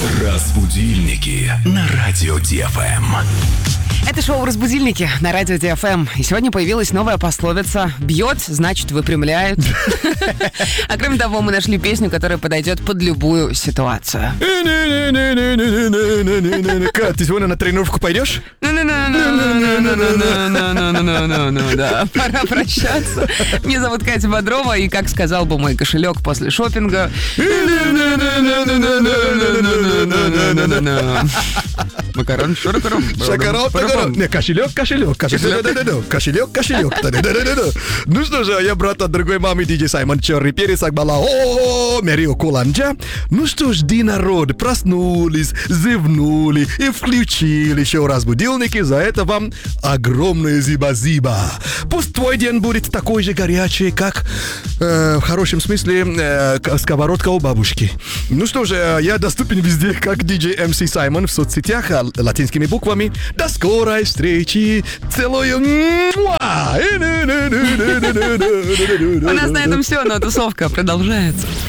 Разбудильники на радио ДФМ. Это шоу «Разбудильники» на радио ДФМ. И сегодня появилась новая пословица: «Бьет, значит, выпрямляет». А кроме того, мы нашли песню, которая подойдет под любую ситуацию. Ты сегодня на тренировку пойдешь? Да, пора прощаться. Меня зовут Катя Бодрова, и, как сказал бы мой кошелек после шопинга... Макарон, шаракарон. Не, кошелек. Ну что же, я брат от другой мамы, диджей Саймон Черный Перец, Акбала, Мерио Куланджа. Ну что ж, народ, проснулись, зевнули и включили еще раз будильники. За это вам огромное зиба-зиба. Пусть твой день будет такой же горячий, как, в хорошем смысле, сковородка у бабушки. Ну что же, я доступен везде, как диджей MC Саймон в соцсетях, латинскими буквами. До скорой встречи. Целую. У нас на этом все, но тусовка продолжается.